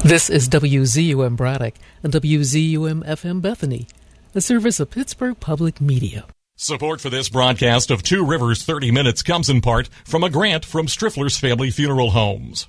This is WZUM Braddock and WZUM FM Bethany, a service of Pittsburgh Public Media. Support for this broadcast of Two Rivers 30 Minutes comes in part from a grant from Striffler's Family Funeral Homes.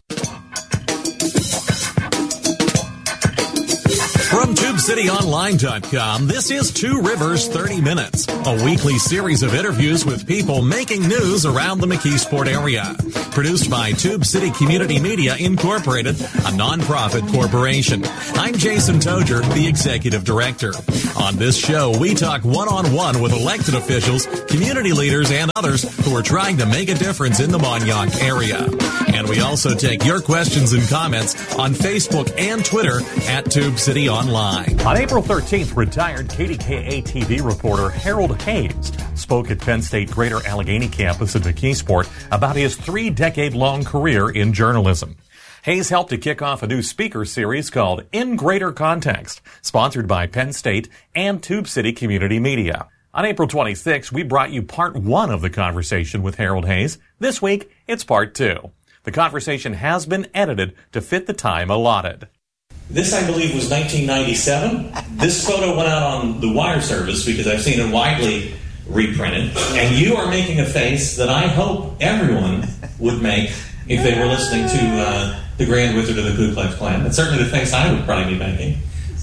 From TubeCityOnline.com, this is Two Rivers 30 Minutes, a weekly series of interviews with people making news around the McKeesport area. Produced by Tube City Community Media Incorporated, a nonprofit corporation. I'm Jason Toger, the Executive Director. On this show, we talk one-on-one with elected officials, community leaders, and others who are trying to make a difference in the Mon-Yough area. And we also take your questions and comments on Facebook and Twitter at Tube City Online. On April 13th, retired KDKA-TV reporter Harold Hayes spoke at Penn State Greater Allegheny campus in McKeesport about his 3-decade-long career in journalism. Hayes helped to kick off a new speaker series called In Greater Context, sponsored by Penn State and Tube City Community Media. On April 26th, we brought you part 1 of the conversation with Harold Hayes. This week, it's part 2. The conversation has been edited to fit the time allotted. This, I believe, was 1997. This photo went out on the wire service because I've seen it widely reprinted. And you are making a face that I hope everyone would make if they were listening to the Grand Wizard of the Ku Klux Klan. That's certainly the face I would probably be making.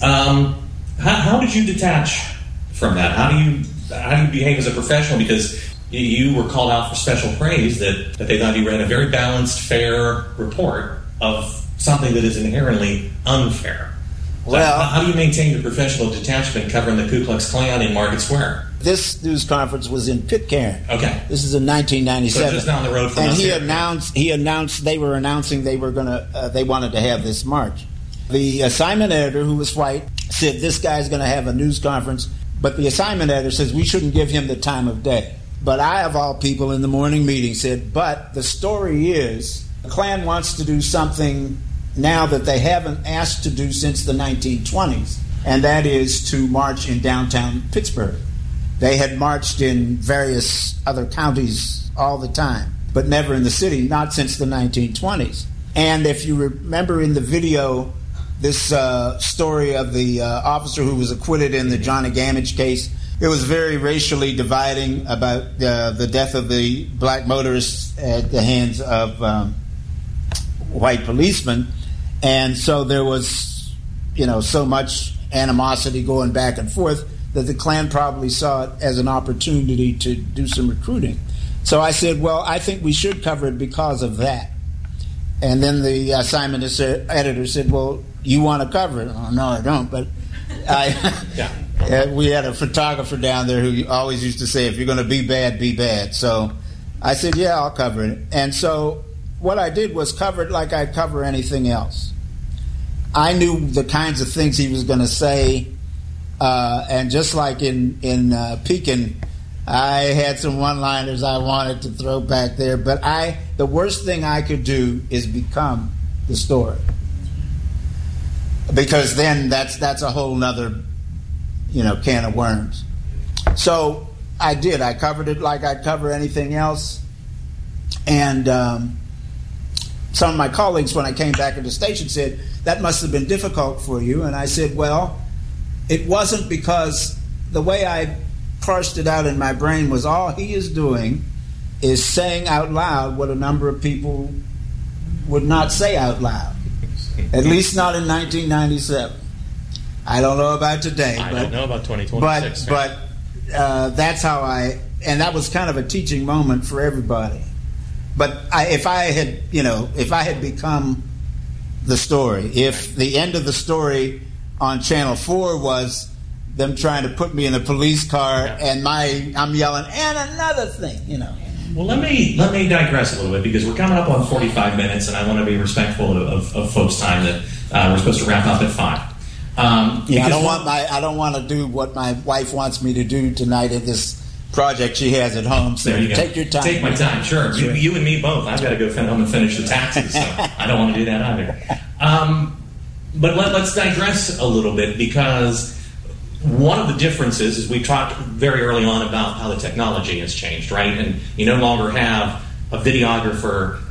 How did you detach from that? How do you behave as a professional? Because you were called out for special praise that they thought you ran a very balanced, fair report of something that is inherently unfair. So well, how do you maintain your professional detachment covering the Ku Klux Klan in Market Square? This news conference was in Pitcairn. Okay. This is in 1997. So just down the road from us. And he here. announced they were announcing they wanted to have this march. The assignment editor, who was white, said this guy's going to have a news conference, but the assignment editor says we shouldn't give him the time of day. But I, of all people, in the morning meeting said, but the story is the Klan wants to do something now that they haven't asked to do since the 1920s, and that is to march in downtown Pittsburgh. They had marched in various other counties all the time, but never in the city, not since the 1920s. And if you remember in the video, this story of the officer who was acquitted in the Johnny Gamage case, it was very racially dividing about the death of the black motorist at the hands of white policemen. And so there was, so much animosity going back and forth that the Klan probably saw it as an opportunity to do some recruiting. So I said, well, I think we should cover it because of that. And then the assignment editor said, well, you want to cover it? Oh, no, I don't. But we had a photographer down there who always used to say, if you're going to be bad, be bad. So I said, yeah, I'll cover it. And so what I did was cover it like I'd cover anything else. I knew the kinds of things he was going to say, and just like in Pekin, I had some one-liners I wanted to throw back there, but the worst thing I could do is become the story, because then that's a whole nother, can of worms. So I did. I covered it like I'd cover anything else, and some of my colleagues, when I came back at the station, said, that must have been difficult for you. And I said, well, it wasn't, because the way I parsed it out in my brain was all he is doing is saying out loud what a number of people would not say out loud, at least not in 1997. I don't know about today. I don't know about 2026. But that's how and that was kind of a teaching moment for everybody. But if I had become the story, if the end of the story on Channel 4 was them trying to put me in a police car, and I'm yelling, and another thing, Well, let me digress a little bit, because we're coming up on 45 minutes, and I want to be respectful of folks' time that we're supposed to wrap up at 5. I don't want to do what my wife wants me to do tonight in this project she has at home. So there you go. Take your time. Take my time, sure. You and me both. I've got to go home and finish the taxes, so I don't want to do that either. But let's digress a little bit, because one of the differences is we talked very early on about how the technology has changed, right? And you no longer have a videographer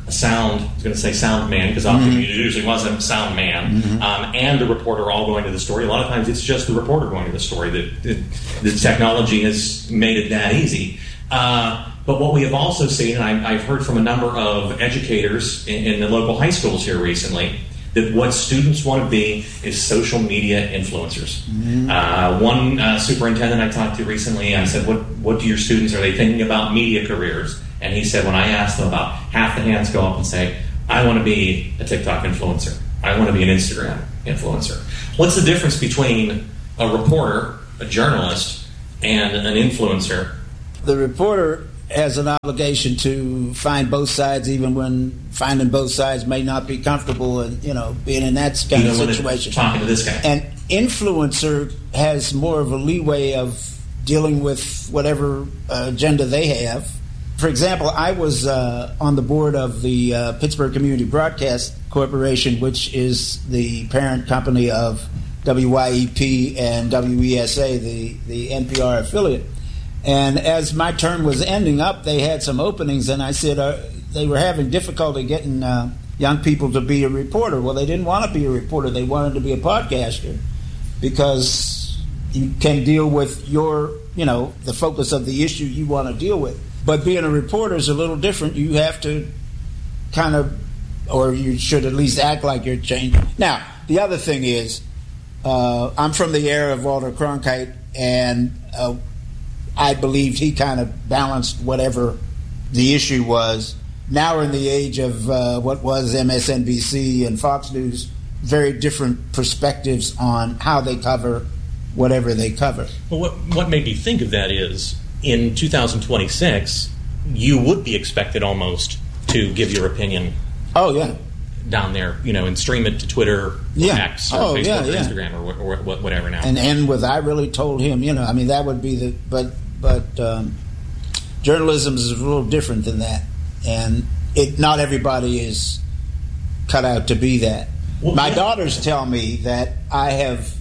sound, I was going to say sound man, because often it usually wasn't sound man, and the reporter all going to the story. A lot of times it's just the reporter going to the story. The technology has made it that easy. But what we have also seen, and I've heard from a number of educators in the local high schools here recently, that what students want to be is social media influencers. One superintendent I talked to recently, I said, what do your students, are they thinking about media careers? And he said, when I asked them, about half the hands go up and say, I want to be a TikTok influencer. I want to be an Instagram influencer. What's the difference between a reporter, a journalist, and an influencer? The reporter has an obligation to find both sides, even when finding both sides may not be comfortable, and being in that kind of situation. Talking to this guy. And influencer has more of a leeway of dealing with whatever agenda they have. For example, I was on the board of the Pittsburgh Community Broadcast Corporation, which is the parent company of WYEP and WESA, the NPR affiliate. And as my term was ending up, they had some openings, and I said they were having difficulty getting young people to be a reporter. Well, they didn't want to be a reporter. They wanted to be a podcaster because you can deal with the focus of the issue you want to deal with. But being a reporter is a little different. You have to or you should at least act like you're changing. Now, the other thing is, I'm from the era of Walter Cronkite, and I believed he kind of balanced whatever the issue was. Now we're in the age of what was MSNBC and Fox News, very different perspectives on how they cover whatever they cover. Well, what made me think of that is, in 2026, you would be expected almost to give your opinion. Oh, yeah. Down there, and stream it to Twitter, or X, or Facebook, or Instagram, or whatever now. And end with, I really told him, that would be the... But journalism is a little different than that. And not everybody is cut out to be that. Well, my daughters tell me that I have...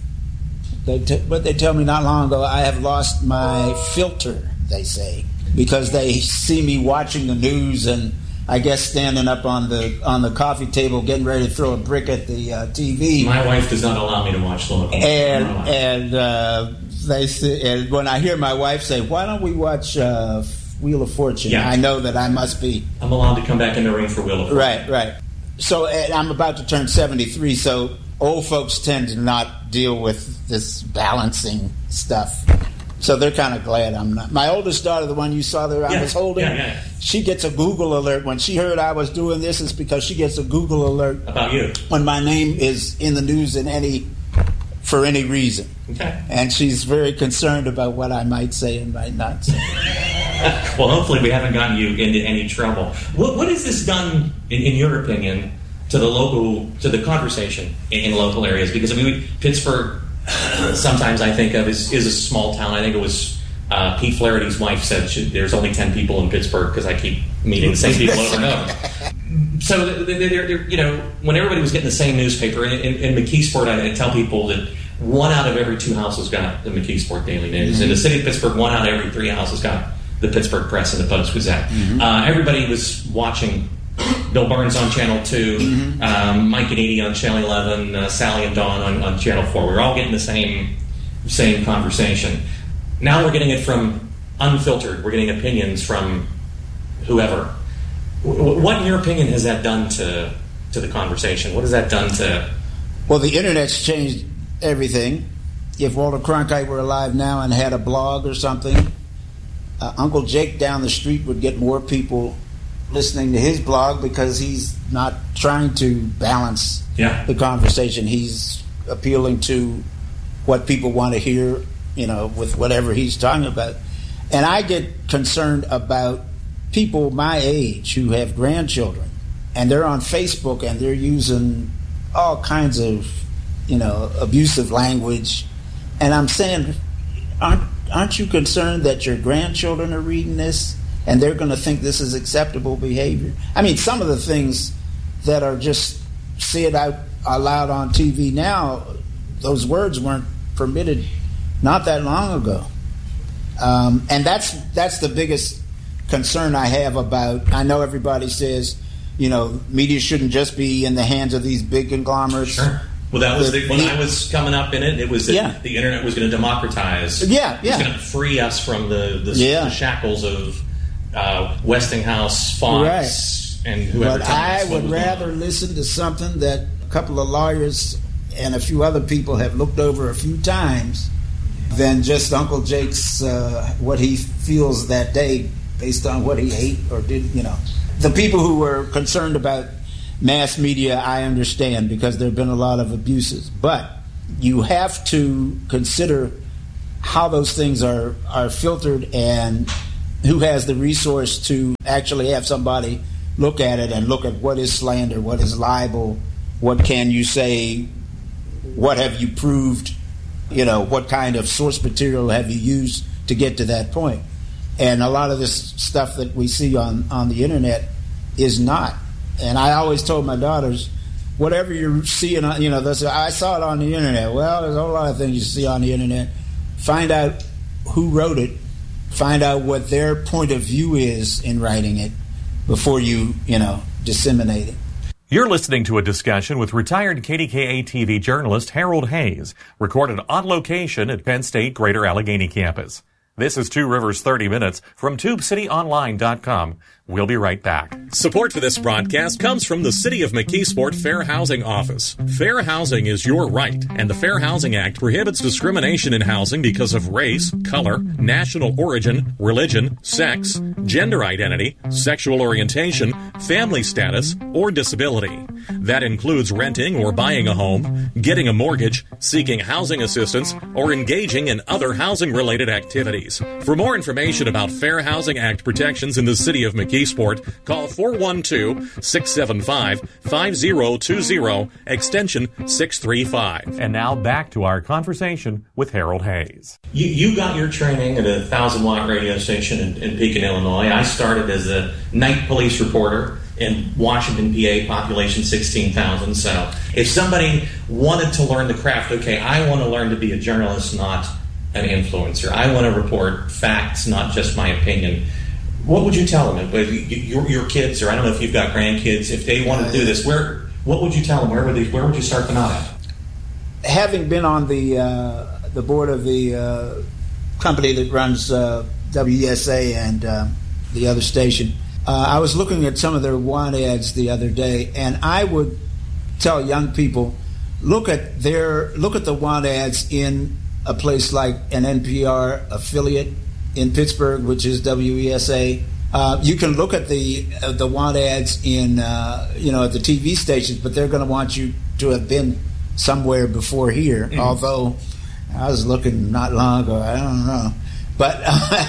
But they tell me not long ago, I have lost my filter, they say, because they see me watching the news and I guess standing up on the coffee table getting ready to throw a brick at the TV. My wife does not allow me to watch the local. And they say, and when I hear my wife say, "Why don't we watch Wheel of Fortune?" I know that I must be. I'm allowed to come back in the ring for Wheel of Fortune. Right. So I'm about to turn 73, so old folks tend to not deal with this balancing stuff. So they're kind of glad I'm not. My oldest daughter, the one you saw there I was holding, she gets a Google alert. When she heard I was doing this, it's because she gets a Google alert about you when my name is in the news for any reason. Okay. And she's very concerned about what I might say and might not say. Well, hopefully we haven't gotten you into any trouble. What has this done, in your opinion, to the conversation in local areas? Because Pittsburgh, sometimes I think of is a small town. I think it was Pete Flaherty's wife said there's only 10 people in Pittsburgh because I keep meeting the same people over and over. So they're, when everybody was getting the same newspaper in McKeesport, I tell people that 1 out of every 2 houses got the McKeesport Daily News. In the city of Pittsburgh, 1 out of every 3 houses got the Pittsburgh Press and the Post Gazette. Everybody was watching Bill Burns on Channel 2, Mike and Edie on Channel 11, Sally and Dawn on Channel 4. We were all getting the same conversation. Now we're getting it from unfiltered. We're getting opinions from whoever. What, in your opinion, has that done to the conversation? What has that done to... Well, the Internet's changed everything. If Walter Cronkite were alive now and had a blog or something, Uncle Jake down the street would get more people listening to his blog because he's not trying to balance the conversation. He's appealing to what people want to hear, with whatever he's talking about. And I get concerned about people my age who have grandchildren, and they're on Facebook and they're using all kinds of, abusive language. And I'm saying, aren't you concerned that your grandchildren are reading this and they're going to think this is acceptable behavior? I mean, some of the things that are just said out loud on TV now, those words weren't permitted not that long ago. And that's the biggest concern I have about. I know everybody says media shouldn't just be in the hands of these big conglomerates. Sure. Well, that was when I was coming up in it. It was that the internet was going to democratize. Yeah, It was going to free us from the shackles of Westinghouse, Fox, and whoever. But I would rather listen to something that a couple of lawyers and a few other people have looked over a few times than just Uncle Jake's what he feels that day based on what he ate or did. The people who were concerned about mass media, I understand, because there have been a lot of abuses. But you have to consider how those things are filtered and who has the resource to actually have somebody look at it and look at what is slander, what is libel, what can you say, what have you proved, what kind of source material have you used to get to that point. And a lot of this stuff that we see on the internet is not. And I always told my daughters, whatever you're seeing, I saw it on the internet. Well, there's a whole lot of things you see on the internet. Find out who wrote it. Find out what their point of view is in writing it before you, disseminate it. You're listening to a discussion with retired KDKA-TV journalist Harold Hayes, recorded on location at Penn State Greater Allegheny campus. This is Two Rivers 30 Minutes from TubeCityOnline.com. We'll be right back. Support for this broadcast comes from the City of McKeesport Fair Housing Office. Fair housing is your right, and the Fair Housing Act prohibits discrimination in housing because of race, color, national origin, religion, sex, gender identity, sexual orientation, family status, or disability. That includes renting or buying a home, getting a mortgage, seeking housing assistance, or engaging in other housing-related activities. For more information about Fair Housing Act protections in the City of McKeesport, call 412-675-5020, extension 635. And now back to our conversation with Harold Hayes. You got your training at a 1,000-watt radio station in Pekin, Illinois. I started as a night police reporter in Washington, PA, population 16,000. So if somebody wanted to learn the craft, okay, I want to learn to be a journalist, not an influencer. I want to report facts, not just my opinion. What would you tell them? Your kids, or I don't know if you've got grandkids, if they want to do this, what would you tell them? Where would you start them out at? Having been on the board of the company that runs WESA and the other station, I was looking at some of their want ads the other day, and I would tell young people, look at the want ads in a place like an NPR affiliate in Pittsburgh, which is WESA. You can look at the want ads in at the TV stations, but they're going to want you to have been somewhere before here. Mm-hmm. Although I was looking not long ago, I don't know, but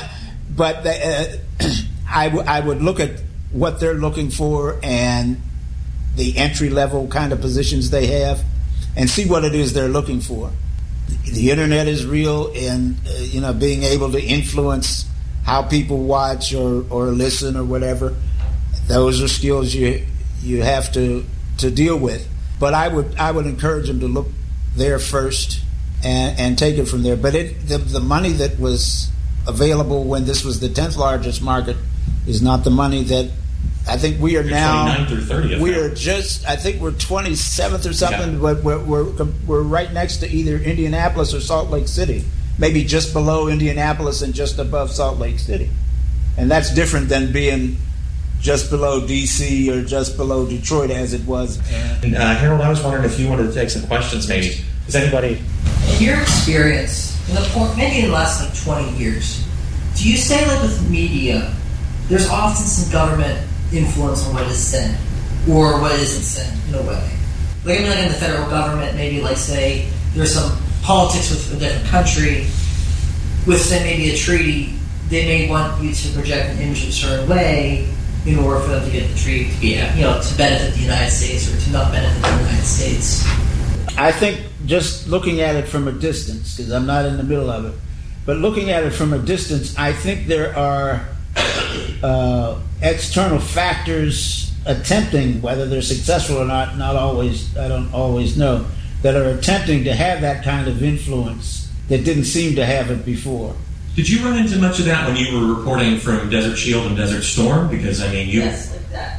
I would look at what they're looking for and the entry level kind of positions they have, and see what it is they're looking for. The internet is real, and being able to influence how people watch or listen or whatever, those are skills you have to deal with. But I would encourage them to look there first and take it from there. But the money that was available when this was the 10th largest market is not the money that I think we are now. 29th or 30th. We are I think we're 27th or something, yeah. But we're right next to either Indianapolis or Salt Lake City, maybe just below Indianapolis and just above Salt Lake City, and that's different than being just below D.C. or just below Detroit as it was. And Harold, I was wondering if you wanted to take some questions, maybe. Is anybody? In your experience, maybe in the last 20 years, do you say with media, there's often some government influence on what is said or what isn't said in a way? In the federal government, maybe say there's some politics with a different country, with say maybe a treaty, they may want you to project an image in a certain way in order for them to get the treaty to be, to benefit the United States or to not benefit the United States. I think just looking at it from a distance, because I'm not in the middle of it, but looking at it from a distance, I think there are external factors attempting, whether they're successful or not always, I don't always know, that are attempting to have that kind of influence that didn't seem to have it before. Did you run into much of that when you were reporting from Desert Shield and Desert Storm? Because, Yes, like that.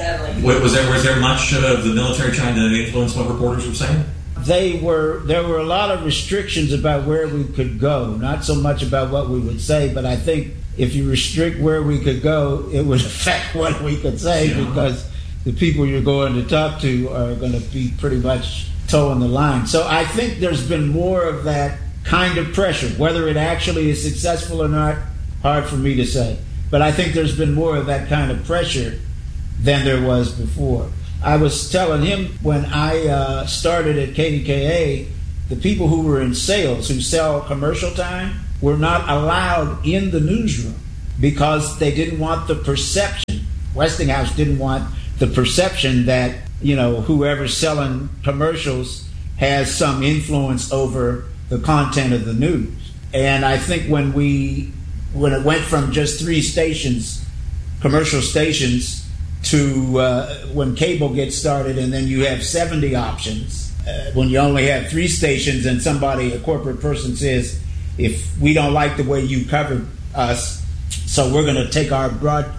Definitely. Was there much of the military trying to influence what reporters were saying? There were a lot of restrictions about where we could go, not so much about what we would say, but I think if you restrict where we could go, it would affect what we could say, because the people you're going to talk to are going to be pretty much toeing the line. So I think there's been more of that kind of pressure. Whether it actually is successful or not, hard for me to say. But I think there's been more of that kind of pressure than there was before. I was telling him when I started at KDKA, the people who were in sales, who sell commercial time, were not allowed in the newsroom because they didn't want the perception. Westinghouse didn't want the perception that, whoever's selling commercials has some influence over the content of the news. And I think when it went from just 3 stations, commercial stations, to when cable gets started and then you have 70 options, when you only have 3 stations and a corporate person says, if we don't like the way you covered us, so we're going to take our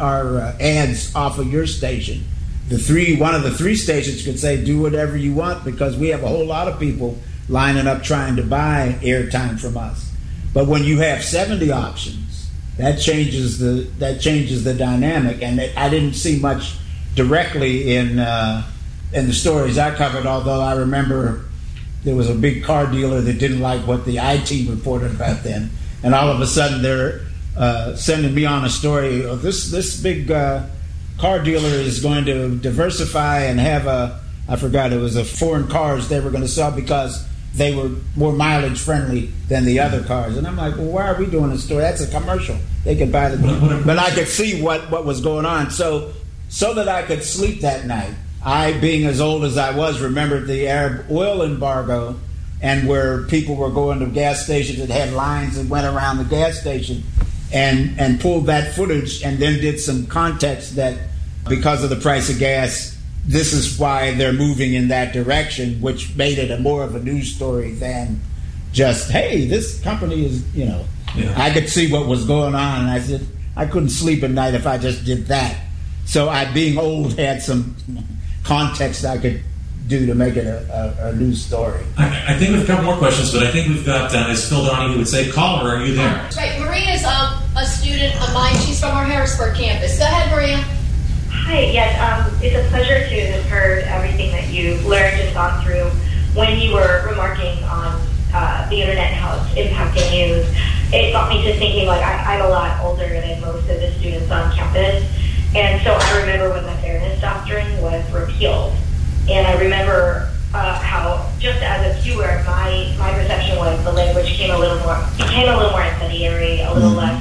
ads off of your station. One of the 3 stations could say, do whatever you want, because we have a whole lot of people lining up trying to buy airtime from us. But when you have 70 options, that changes the dynamic, and I didn't see much directly in the stories I covered. Although I remember there was a big car dealer that didn't like what the I-Team reported about them, and all of a sudden they're sending me on a story of this big car dealer is going to diversify and have I forgot, it was foreign cars they were going to sell because they were more mileage friendly than the other cars. And I'm like, well, why are we doing this story? That's a commercial. They could buy the... But I could see what was going on. So that I could sleep that night, I, being as old as I was, remembered the Arab oil embargo, and where people were going to gas stations that had lines that went around the gas station, and pulled that footage and then did some context that because of the price of gas, this is why they're moving in that direction, which made it more of a news story than just, hey, this company is, Yeah. I could see what was going on, and I said, I couldn't sleep at night if I just did that. So I, being old, had some context I could do to make it a news story. I think we have a couple more questions, but I think we've got, as Phil Donahue would say, caller, are you there? Right, Maria's a student of mine. She's from our Harrisburg campus. Go ahead, Maria. Hi, yes, it's a pleasure to have heard everything that you've learned and gone through when you were remarking on the internet and how it's impacting news. It got me to thinking, I'm a lot older than most of the students on campus, and so I remember when the fairness doctrine was repealed, and I remember how, just as a viewer, my perception was the language became a little more incendiary, a little less.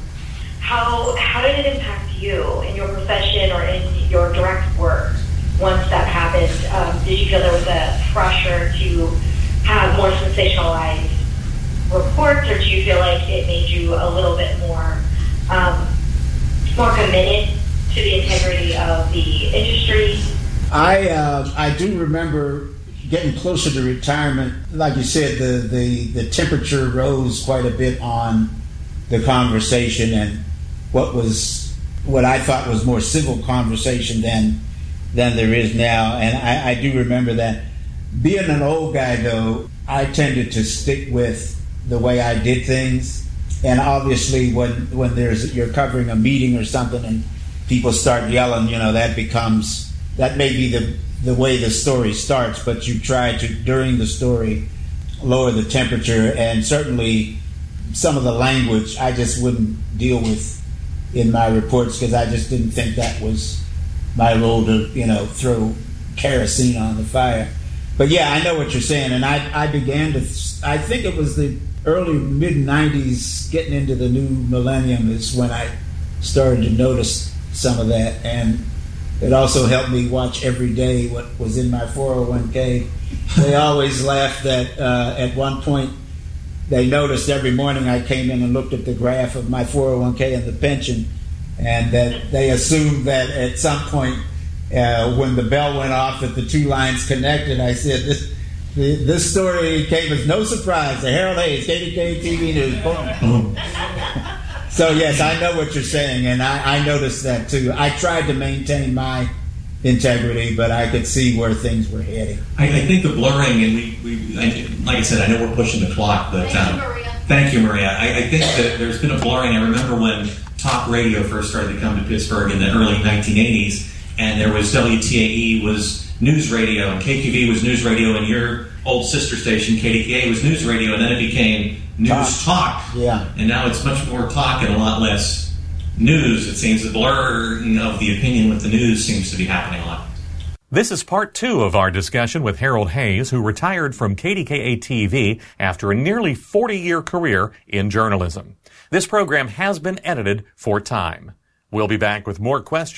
How did it impact you in your profession or in your direct work once that happened? Did you feel there was a pressure to have more sensationalized reports, or do you feel like it made you a little bit more committed to the integrity of the industry? I do remember getting closer to retirement. Like you said, the temperature rose quite a bit on the conversation, and what I thought was more civil conversation than there is now. And I do remember that. Being an old guy, though, I tended to stick with the way I did things. And obviously when you're covering a meeting or something and people start yelling, that may be the way the story starts, but you try to, during the story, lower the temperature. And certainly some of the language I just wouldn't deal with in my reports, because I just didn't think that was my role to, throw kerosene on the fire. But yeah, I know what you're saying, and I began to, I think it was the early mid-90s, getting into the new millennium is when I started to notice some of that, and it also helped me watch every day what was in my 401k. They always laughed that at one point, they noticed every morning I came in and looked at the graph of my 401k and the pension, and that they assumed that at some point when the bell went off that the 2 lines connected. I said, this story came as no surprise. The Harold Hayes, KDKA TV News. Boom. So yes, I know what you're saying, and I noticed that too. I tried to maintain my integrity, but I could see where things were heading. I think the blurring, and like I said, I know we're pushing the clock, but thank you, Maria. I think that there's been a blurring. I remember when talk radio first started to come to Pittsburgh in the early 1980s, and there was WTAE was news radio, and KQV was news radio, and your old sister station, KDKA, was news radio, and then it became news talk. Yeah. And now it's much more talk and a lot less news. It seems the blurring of the opinion with the news seems to be happening a lot. This is part 2 of our discussion with Harold Hayes, who retired from KDKA TV after a nearly 40-year career in journalism. This program has been edited for time. We'll be back with more questions